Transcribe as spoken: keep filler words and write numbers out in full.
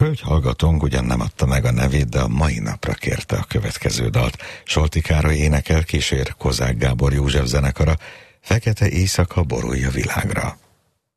Hölgy hallgatónk ugyan nem adta meg a nevét, de a mai napra kérte a következő dalt. Solti Károly énekel, kísér Kozák Gábor József zenekara, Fekete éjszaka borulja világra.